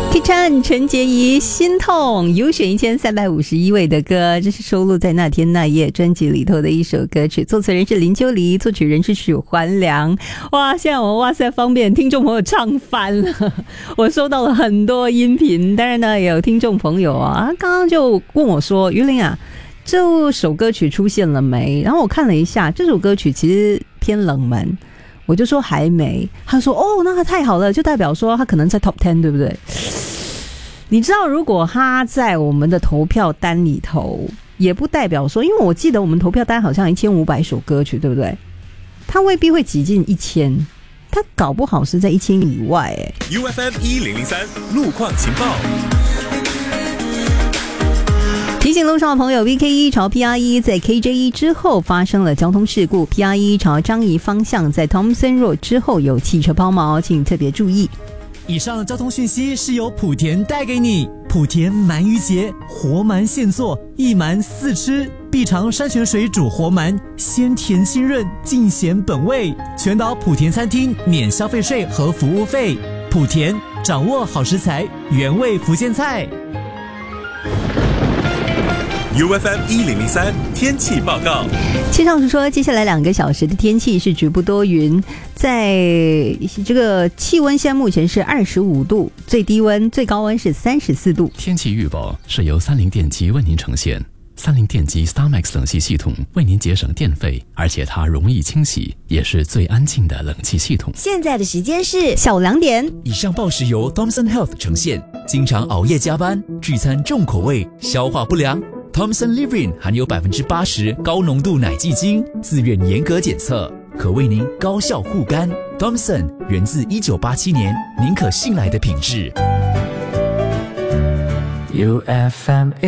K 唱陈洁仪心痛优选1351位的歌，这是收录在那天那夜专辑里头的一首歌曲，作词人是林秋离，作曲人是许环良。哇，现在我哇塞方便听众朋友唱翻了，我收到了很多音频，当然呢也有听众朋友刚刚就问我说，于玲啊，这首歌曲出现了没？然后我看了一下，这首歌曲其实偏冷门，我就说还没，他说那太好了，就代表说他可能在 Top 10， 对不对？你知道如果他在我们的投票单里头，也不代表说，因为我记得我们投票单好像1500首歌曲，对不对？他未必会挤进1000，他搞不好是在1000以外。 UFM 1003路况情报。 提醒路上的朋友 ，VK1 朝 PR1 在 KJ1 之后发生了交通事故 ，PR1 朝张仪方向在 Thompson Road 之后有汽车抛锚，请特别注意。 以上交通讯息是由莆田带给你。莆田鳗鱼节，活鳗现做，一鳗4吃，必尝山泉水煮活鳗，鲜甜清润，尽显本味。全岛莆田餐厅免消费税和服务费。莆田掌握好食材，原味福建菜。 UFM 1003天气报告。 气象署说，接下来2个小时的天气是局部多云，在这个气温现在目前是25度，最低温、最高温是34度。 天气预报是由30电机为您呈现。30电机 StarMax 冷气系统为您节省电费，而且它容易清洗，也是最安静的冷气系统。 现在的时间是下午2点。 以上报时由 Thomson Health 呈现。经常熬夜加班、聚餐重口味、消化不良。Thomson Living 含有80%高浓度奶蓟精，自愿严格检测，可为您高效护肝。Thomson 源自1987年，您可信赖的品质。 UFM